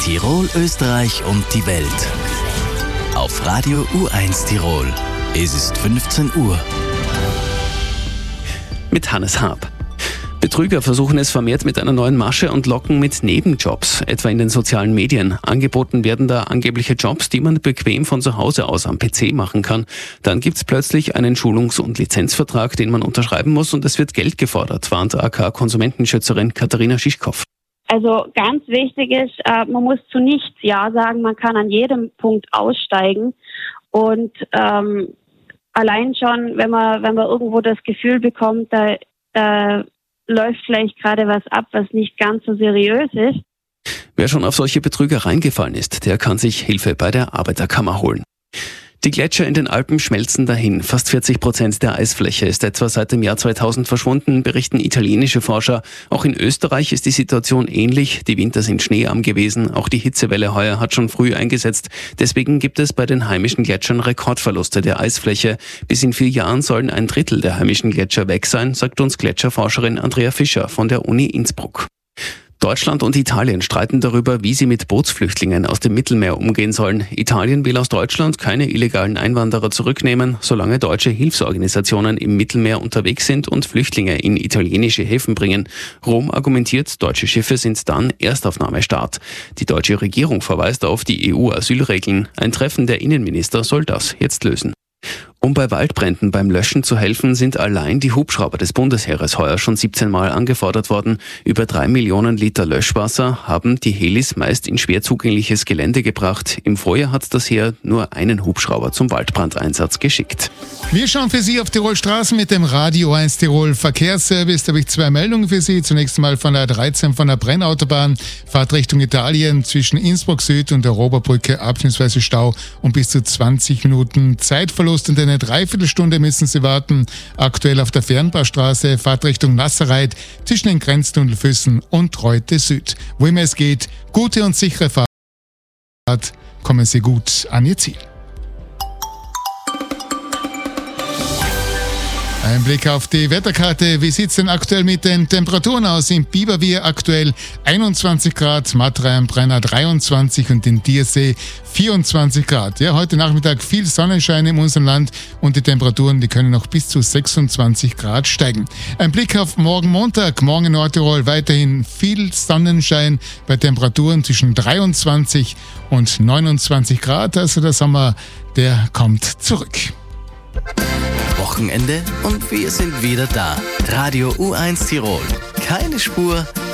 Tirol, Österreich und die Welt. Auf Radio U1 Tirol. Es ist 15 Uhr. Mit Hannes Haab. Betrüger versuchen es vermehrt mit einer neuen Masche und locken mit Nebenjobs, etwa in den sozialen Medien. Angeboten werden da angebliche Jobs, die man bequem von zu Hause aus am PC machen kann. Dann gibt's plötzlich einen Schulungs- und Lizenzvertrag, den man unterschreiben muss, und es wird Geld gefordert, warnt AK-Konsumentenschützerin Katharina Schischkow. Also ganz wichtig ist, man muss zu nichts Ja sagen, man kann an jedem Punkt aussteigen und allein schon, wenn man irgendwo das Gefühl bekommt, da läuft vielleicht gerade was ab, was nicht ganz so seriös ist. Wer schon auf solche Betrüger reingefallen ist, der kann sich Hilfe bei der Arbeiterkammer holen. Die Gletscher in den Alpen schmelzen dahin. Fast 40% der Eisfläche ist etwa seit dem Jahr 2000 verschwunden, berichten italienische Forscher. Auch in Österreich ist die Situation ähnlich. Die Winter sind schneearm gewesen. Auch die Hitzewelle heuer hat schon früh eingesetzt. Deswegen gibt es bei den heimischen Gletschern Rekordverluste der Eisfläche. Bis in 4 Jahren sollen 1/3 der heimischen Gletscher weg sein, sagt uns Gletscherforscherin Andrea Fischer von der Uni Innsbruck. Deutschland und Italien streiten darüber, wie sie mit Bootsflüchtlingen aus dem Mittelmeer umgehen sollen. Italien will aus Deutschland keine illegalen Einwanderer zurücknehmen, solange deutsche Hilfsorganisationen im Mittelmeer unterwegs sind und Flüchtlinge in italienische Häfen bringen. Rom argumentiert, deutsche Schiffe sind dann Erstaufnahmestaat. Die deutsche Regierung verweist auf die EU-Asylregeln. Ein Treffen der Innenminister soll das jetzt lösen. Um bei Waldbränden beim Löschen zu helfen, sind allein die Hubschrauber des Bundesheeres heuer schon 17 Mal angefordert worden. Über 3 Millionen Liter Löschwasser haben die Helis meist in schwer zugängliches Gelände gebracht. Im Vorjahr hat das Heer nur einen Hubschrauber zum Waldbrandeinsatz geschickt. Wir schauen für Sie auf Tirol Straßen mit dem Radio 1 Tirol Verkehrsservice. Da habe ich 2 Meldungen für Sie. Zunächst einmal von der 13 von der Brennautobahn. Fahrt Richtung Italien zwischen Innsbruck Süd und der Roberbrücke abschnittsweise Stau und bis zu 20 Minuten Zeitverlust. Und eine Dreiviertelstunde müssen Sie warten. Aktuell auf der Fernbaustraße, Fahrt Richtung Nasserreit zwischen den Grenztunnel Füssen und Reute Süd. Wo immer es geht, gute und sichere Fahrt, kommen Sie gut an Ihr Ziel. Ein Blick auf die Wetterkarte. Wie sieht es denn aktuell mit den Temperaturen aus? In Biberwier aktuell 21 Grad, Matrei am Brenner 23 und in Diersee 24 Grad. Ja, heute Nachmittag viel Sonnenschein in unserem Land und die Temperaturen, die können noch bis zu 26 Grad steigen. Ein Blick auf morgen Montag. Morgen in Nordtirol weiterhin viel Sonnenschein bei Temperaturen zwischen 23 und 29 Grad. Also der Sommer, der kommt zurück. Wochenende und wir sind wieder da. Radio U1 Tirol. Keine Spur,